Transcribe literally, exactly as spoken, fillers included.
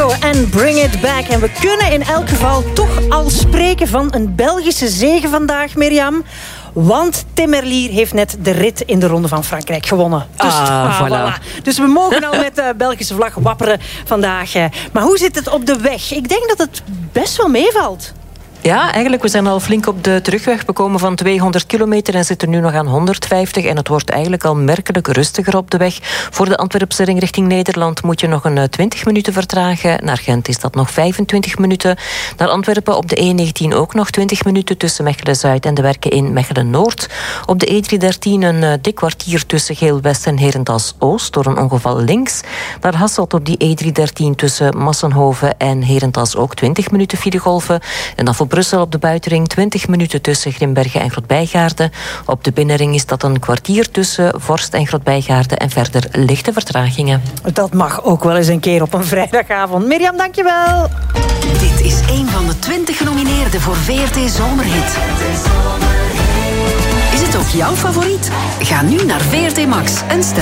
Leo en Bring It Back. En we kunnen in elk geval toch al spreken van een Belgische zege vandaag, Mirjam. Want Tim Merlier heeft net de rit in de Ronde van Frankrijk gewonnen. Dus, ah, ah, voilà. voilà. Dus we mogen al met de Belgische vlag wapperen vandaag. Maar hoe zit het op de weg? Ik denk dat het best wel meevalt. Ja, eigenlijk, we zijn al flink op de terugweg. We komen van tweehonderd kilometer en zitten nu nog aan honderdvijftig. En het wordt eigenlijk al merkelijk rustiger op de weg. Voor de Antwerpse ring richting Nederland moet je nog een twintig minuten vertragen. Naar Gent is dat nog vijfentwintig minuten. Naar Antwerpen op de E negentien ook nog twintig minuten tussen Mechelen-Zuid en de werken in Mechelen-Noord. Op de E driehonderddertien een uh, dik kwartier tussen Geel-West en Herentals-Oost door een ongeval links. Naar Hasselt op die E driehonderddertien tussen Massenhoven en Herentals ook twintig minuten filegolven. En dan voor Brussel op de buitenring twintig minuten tussen Grimbergen en Grootbijgaarden. Op de binnenring is dat een kwartier tussen Vorst en Grootbijgaarden en verder lichte vertragingen. Dat mag ook wel eens een keer op een vrijdagavond. Mirjam, dankjewel. Dit is een van de twintig genomineerden voor V R T Zomerhit. Is het ook jouw favoriet? Ga nu naar V R T Max en stem.